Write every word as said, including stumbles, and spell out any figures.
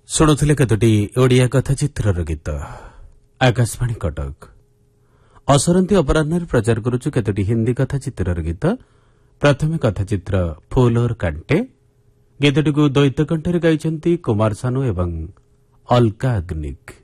ଶୁଣୁଥିଲେ କେତୋଟି ଓଡ଼ିଆ କଥାଚିତ୍ରର ଗୀତ ଆକାଶବାଣୀ କଟକ। ଅସରନ୍ତି ଅପରାହ୍ନରେ ପ୍ରଚାର କରୁଛୁ କେତୋଟି ହିନ୍ଦୀ କଥାଚିତ୍ରର ଗୀତ। ପ୍ରଥମେ କଥାଚିତ୍ର ଫୁଲ ଓର କାଣ୍ଟେ। ଗୀତଟିକୁ ଦ୍ୱୈତ କଣ୍ଠରେ ଗାଇଛନ୍ତି କୁମାର ସାନୁ ଏବଂ ଅଲକା ଅଗ୍ନିକ।